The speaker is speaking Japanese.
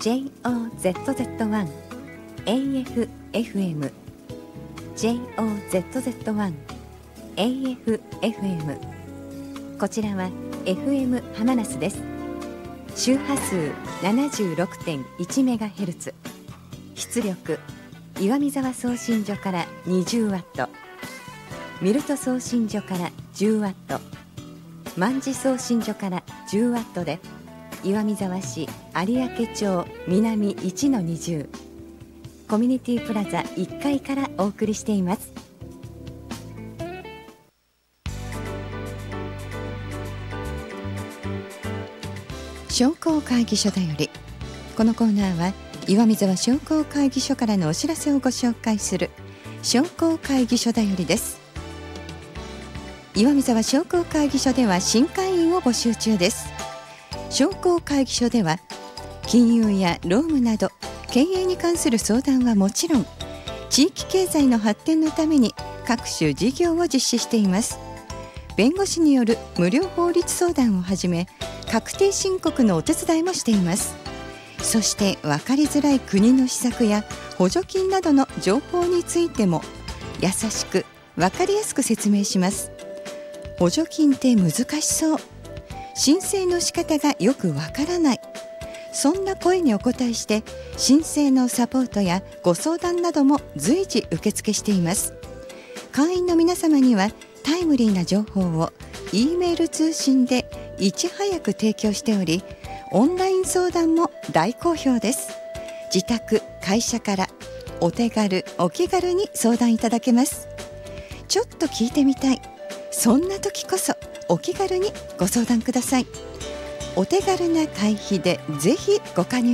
JOZZ1 AFFM JOZZ1 AFFM こちらは FM ハマナスです。周波数 76.1MHz、 出力岩見沢送信所から 20W、 ミルト送信所から 10W、 万事送信所から 10W で岩見沢市有明町南 1-20 コミュニティプラザ1階からお送りしています。商工会議所だより、このコーナーは岩見沢商工会議所からのお知らせをご紹介する商工会議所だよりです。岩見沢商工会議所では新会員を募集中です。商工会議所では金融や労務など経営に関する相談はもちろん、地域経済の発展のために各種事業を実施しています。弁護士による無料法律相談をはじめ、確定申告のお手伝いもしています。そして分かりづらい国の施策や補助金などの情報についても優しく分かりやすく説明します。補助金って難しそう、申請の仕方がよくわからない、そんな声にお答えして申請のサポートやご相談なども随時受付しています。会員の皆様にはタイムリーな情報を E メール通信でいち早く提供しており、オンライン相談も大好評です。自宅・会社からお手軽お気軽に相談いただけます。ちょっと聞いてみたい、そんな時こそお気軽にご相談ください。お手軽な会費でぜひご加入